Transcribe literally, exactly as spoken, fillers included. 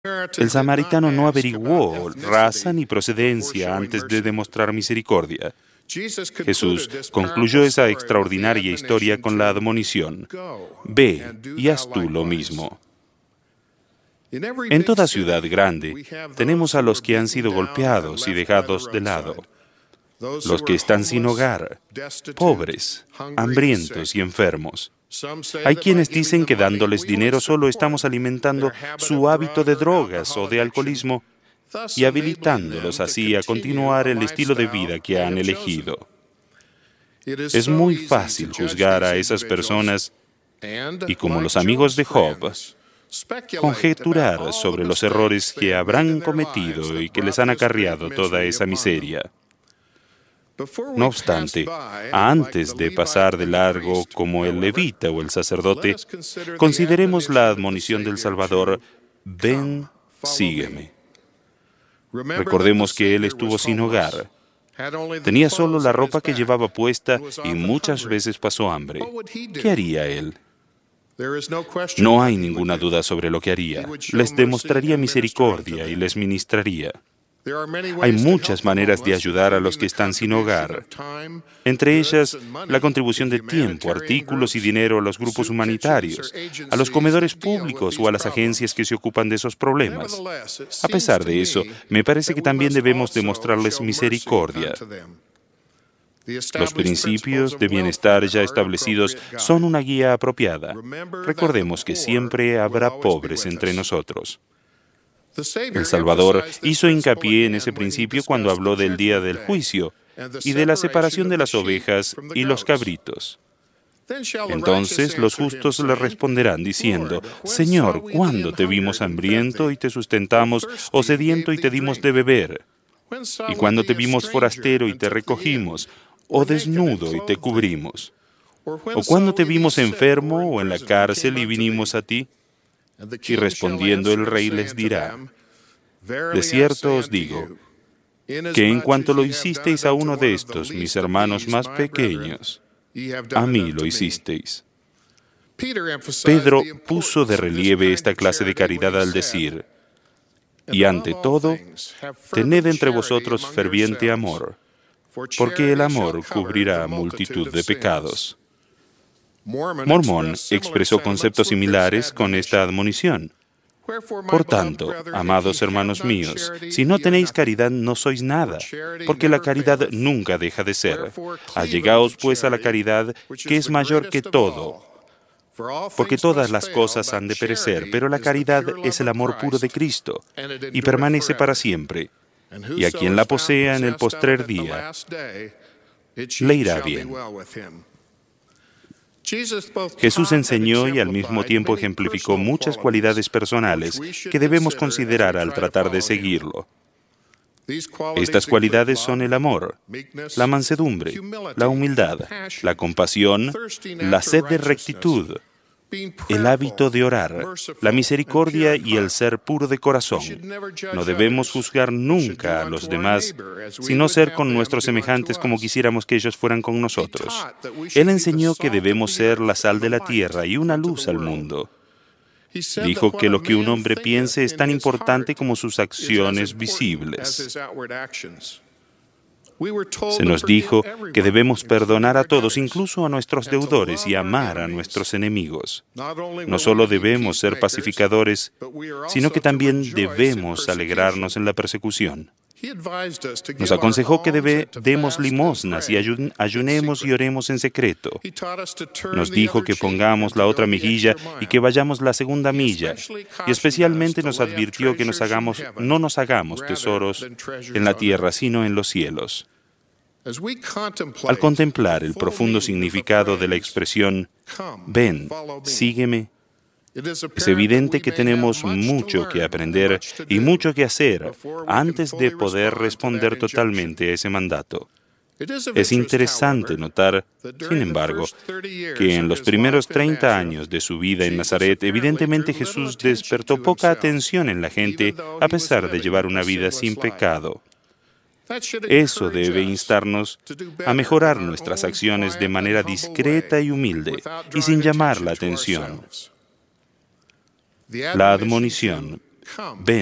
El samaritano no averiguó raza ni procedencia antes de demostrar misericordia. Jesús concluyó esa extraordinaria historia con la admonición: ve y haz tú lo mismo. En toda ciudad grande tenemos a los que han sido golpeados y dejados de lado, los que están sin hogar, pobres, hambrientos y enfermos. Hay quienes dicen que dándoles dinero solo estamos alimentando su hábito de drogas o de alcoholismo y habilitándolos así a continuar el estilo de vida que han elegido. Es muy fácil juzgar a esas personas y, como los amigos de Job, conjeturar sobre los errores que habrán cometido y que les han acarreado toda esa miseria. No obstante, antes de pasar de largo como el levita o el sacerdote, consideremos la admonición del Salvador: ven, sígueme. Recordemos que él estuvo sin hogar. Tenía solo la ropa que llevaba puesta y muchas veces pasó hambre. ¿Qué haría él? No hay ninguna duda sobre lo que haría. Les demostraría misericordia y les ministraría. Hay muchas maneras de ayudar a los que están sin hogar, entre ellas la contribución de tiempo, artículos y dinero a los grupos humanitarios, a los comedores públicos o a las agencias que se ocupan de esos problemas. A pesar de eso, me parece que también debemos demostrarles misericordia. Los principios de bienestar ya establecidos son una guía apropiada. Recordemos que siempre habrá pobres entre nosotros. El Salvador hizo hincapié en ese principio cuando habló del día del juicio y de la separación de las ovejas y los cabritos. Entonces los justos le responderán diciendo: Señor, ¿cuándo te vimos hambriento y te sustentamos, o sediento y te dimos de beber? ¿Y cuándo te vimos forastero y te recogimos, o desnudo y te cubrimos? ¿O cuándo te vimos enfermo o en la cárcel y vinimos a ti? Y respondiendo el rey les dirá: de cierto os digo, que en cuanto lo hicisteis a uno de estos, mis hermanos más pequeños, a mí lo hicisteis. Pedro puso de relieve esta clase de caridad al decir: y ante todo, tened entre vosotros ferviente amor, porque el amor cubrirá multitud de pecados. Mormón expresó conceptos similares con esta admonición. Por tanto, amados hermanos míos, si no tenéis caridad, no sois nada, porque la caridad nunca deja de ser. Allegaos pues a la caridad, que es mayor que todo, porque todas las cosas han de perecer, pero la caridad es el amor puro de Cristo, y permanece para siempre. Y a quien la posea en el postrer día, le irá bien. Jesús enseñó y al mismo tiempo ejemplificó muchas cualidades personales que debemos considerar al tratar de seguirlo. Estas cualidades son el amor, la mansedumbre, la humildad, la compasión, la sed de rectitud, el hábito de orar, la misericordia y el ser puro de corazón. No debemos juzgar nunca a los demás, sino ser con nuestros semejantes como quisiéramos que ellos fueran con nosotros. Él enseñó que debemos ser la sal de la tierra y una luz al mundo. Dijo que lo que un hombre piense es tan importante como sus acciones visibles. Se nos dijo que debemos perdonar a todos, incluso a nuestros deudores, y amar a nuestros enemigos. No solo debemos ser pacificadores, sino que también debemos alegrarnos en la persecución. Nos aconsejó que debe, demos limosnas y ayun, ayunemos y oremos en secreto. Nos dijo que pongamos la otra mejilla y que vayamos la segunda milla. Y especialmente nos advirtió que nos hagamos, no nos hagamos tesoros en la tierra, sino en los cielos. Al contemplar el profundo significado de la expresión «Ven, sígueme», es evidente que tenemos mucho que aprender y mucho que hacer antes de poder responder totalmente a ese mandato. Es interesante notar, sin embargo, que en los primeros treinta años de su vida en Nazaret, evidentemente Jesús despertó poca atención en la gente a pesar de llevar una vida sin pecado. Eso debe instarnos a mejorar nuestras acciones de manera discreta y humilde y sin llamar la atención. La admonición, Ven.